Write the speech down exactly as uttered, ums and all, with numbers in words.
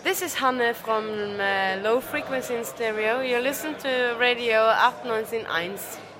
This is Hanne from uh, Low Frequency in Stereo. You listen to Radio acht neunzehn eins.